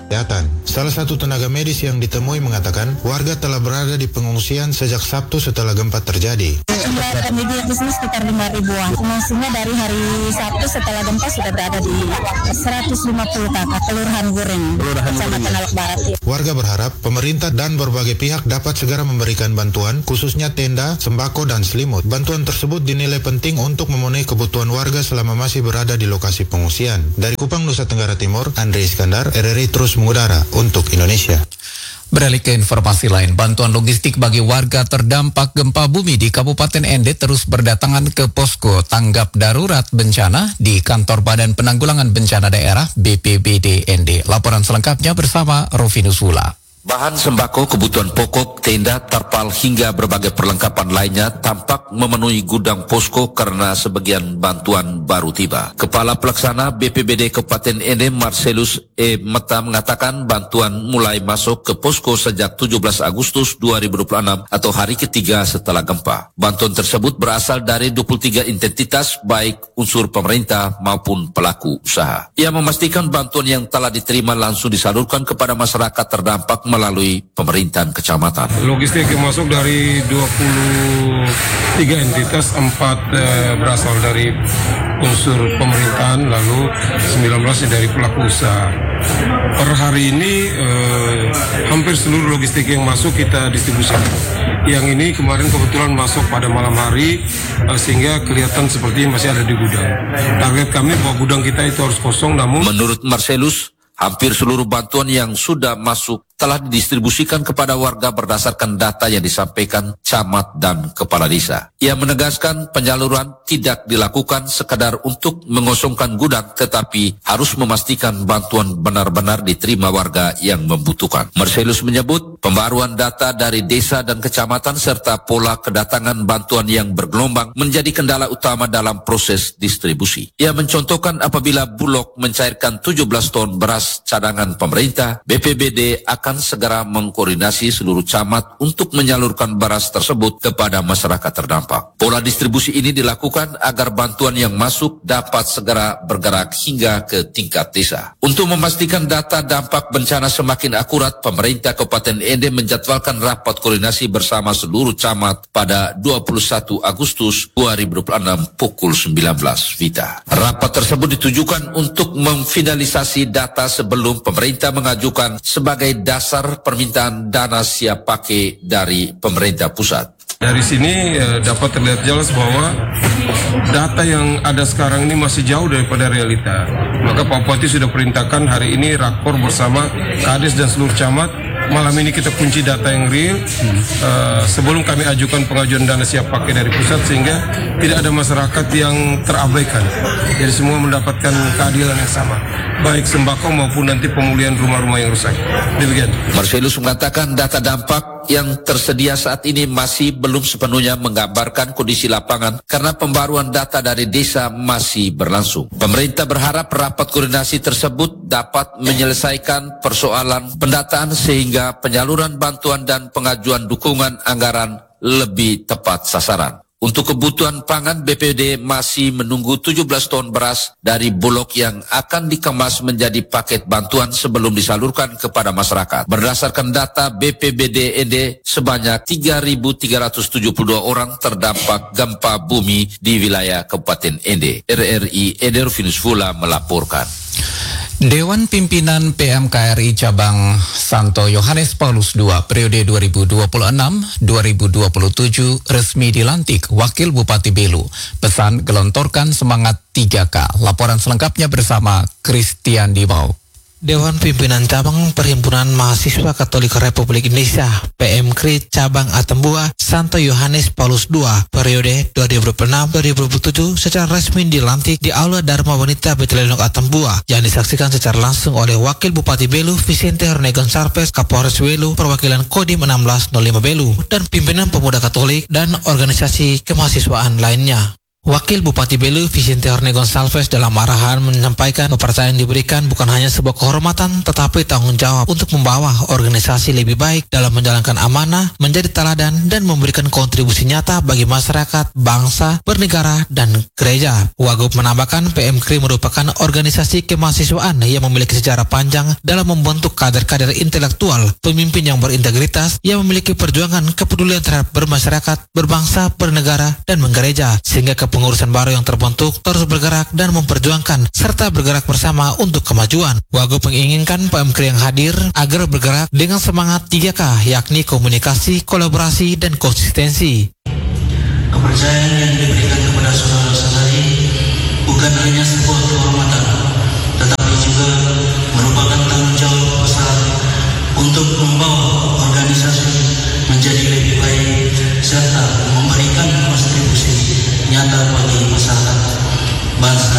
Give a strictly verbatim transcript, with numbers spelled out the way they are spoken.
Kesehatan. Salah satu tenaga medis yang ditemui mengatakan warga telah berada di pengungsian sejak Sabtu setelah gempa terjadi. Jumlah penduduk di sini sekitar lima ribuan. Pengungsinya dari hari Sabtu setelah gempa sudah berada di seratus lima puluh kakak, Kelurahan Gureng, Kecamatan Alok Barat. Warga berharap pemerintah dan berbagai pihak dapat segera memberikan bantuan, khususnya tenda, sembako, dan selimut. Bantuan tersebut dinilai penting untuk memenuhi kebutuhan warga selama masih berada di lokasi pengungsian. Dari Kupang, Nusa Tenggara Timur, Andre Iskandar, R R I terus mengudara untuk Indonesia. Beralih ke informasi lain, bantuan logistik bagi warga terdampak gempa bumi di Kabupaten Ende terus berdatangan ke posko tanggap darurat bencana di kantor Badan Penanggulangan Bencana Daerah B P B D Ende. Laporan selengkapnya bersama Rovinus Hula. Bahan sembako, kebutuhan pokok, tenda, terpal hingga berbagai perlengkapan lainnya tampak memenuhi gudang posko karena sebagian bantuan baru tiba. Kepala Pelaksana B P B D Kabupaten Ende Marcelus E. Meta mengatakan bantuan mulai masuk ke posko sejak tujuh belas Agustus dua ribu dua puluh enam atau hari ketiga setelah gempa. Bantuan tersebut berasal dari dua puluh tiga identitas baik unsur pemerintah maupun pelaku usaha. Ia memastikan bantuan yang telah diterima langsung disalurkan kepada masyarakat terdampak melalui pemerintahan kecamatan. Logistik yang masuk dari dua puluh tiga entitas, empat eh, berasal dari unsur pemerintahan, lalu sembilan belas dari pelaku usaha. Per hari ini eh, hampir seluruh logistik yang masuk kita distribusikan. Yang ini kemarin kebetulan masuk pada malam hari eh, sehingga kelihatan seperti masih ada di gudang. Target kami bahwa gudang kita itu harus kosong, namun menurut Marcelus, hampir seluruh bantuan yang sudah masuk telah didistribusikan kepada warga berdasarkan data yang disampaikan camat dan kepala desa. Ia menegaskan penyaluran tidak dilakukan sekadar untuk mengosongkan gudang, tetapi harus memastikan bantuan benar-benar diterima warga yang membutuhkan. Marcelus menyebut pembaruan data dari desa dan kecamatan serta pola kedatangan bantuan yang bergelombang menjadi kendala utama dalam proses distribusi. Ia mencontohkan apabila Bulog mencairkan tujuh belas ton beras cadangan pemerintah, B P B D akan segera mengkoordinasi seluruh camat untuk menyalurkan beras tersebut kepada masyarakat terdampak. Pola distribusi ini dilakukan agar bantuan yang masuk dapat segera bergerak hingga ke tingkat desa. Untuk memastikan data dampak bencana semakin akurat, pemerintah Kabupaten Ende menjadwalkan rapat koordinasi bersama seluruh camat pada dua puluh satu Agustus dua ribu dua puluh enam pukul sembilan belas Vita. Rapat tersebut ditujukan untuk memfinalisasi data sebelum pemerintah mengajukan sebagai dasar permintaan dana siap pakai dari pemerintah pusat. Dari sini eh, dapat terlihat jelas bahwa data yang ada sekarang ini masih jauh daripada realita. Maka Pak Bupati sudah perintahkan hari ini rakor bersama Kades dan seluruh camat. Malam ini kita kunci data yang real uh, sebelum kami ajukan pengajuan dana siap pakai dari pusat sehingga tidak ada masyarakat yang terabaikan. Jadi semua mendapatkan keadilan yang sama, baik sembako maupun nanti pemulihan rumah-rumah yang rusak. Demikian. Marcelus mengatakan data dampak yang tersedia saat ini masih belum sepenuhnya menggambarkan kondisi lapangan karena pembaruan data dari desa masih berlangsung. Pemerintah berharap rapat koordinasi tersebut dapat menyelesaikan persoalan pendataan sehingga penyaluran bantuan dan pengajuan dukungan anggaran lebih tepat sasaran. Untuk kebutuhan pangan, B P D masih menunggu tujuh belas ton beras dari Bulog yang akan dikemas menjadi paket bantuan sebelum disalurkan kepada masyarakat. Berdasarkan data B P B D Ende, sebanyak tiga ribu tiga ratus tujuh puluh dua orang terdampak gempa bumi di wilayah Kabupaten Ende. R R I Ende Rovinus Hula melaporkan. Dewan Pimpinan P M K R I Cabang Santo Yohanes Paulus kedua periode dua ribu dua puluh enam sampai dua ribu dua puluh tujuh resmi dilantik Wakil Bupati Belu. Pesan gelontorkan semangat tiga K. Laporan selengkapnya bersama Christian Dimau. Dewan Pimpinan Cabang Perhimpunan Mahasiswa Katolik Republik Indonesia P M K R I Cabang Atambua Santo Yohanes Paulus kedua periode dua ribu dua puluh enam sampai dua ribu dua puluh tujuh secara resmi dilantik di Aula Dharma Wanita Betelendok Atambua yang disaksikan secara langsung oleh Wakil Bupati Belu Vicente Rene Gonçalves, Kapolres Belu, perwakilan Kodim enam belas nol lima Belu, dan pimpinan pemuda Katolik dan organisasi kemahasiswaan lainnya. Wakil Bupati Belu Vicente Horne Gonsalves dalam arahan menyampaikan kepercayaan diberikan bukan hanya sebuah kehormatan tetapi tanggung jawab untuk membawa organisasi lebih baik dalam menjalankan amanah, menjadi teladan dan memberikan kontribusi nyata bagi masyarakat, bangsa, bernegara, dan gereja. Wagub menambahkan P M K R I merupakan organisasi kemahasiswaan yang memiliki sejarah panjang dalam membentuk kader-kader intelektual, pemimpin yang berintegritas, yang memiliki perjuangan kepedulian terhadap bermasyarakat, berbangsa, bernegara, dan menggereja, sehingga kepengurusan baru yang terbentuk terus bergerak dan memperjuangkan serta bergerak bersama untuk kemajuan. Wagub menginginkan P M K R I yang hadir agar bergerak dengan semangat tiga K, yakni komunikasi, kolaborasi, dan konsistensi. Kepercayaan yang diberikan kepada saudara-saudari bukan hanya sebuah kehormatan, tetapi juga merupakan tanggung jawab besar untuk membawa organisasi menjadi lebih baik serta memberikan kontribusi nyata bagi masyarakat, bangsa,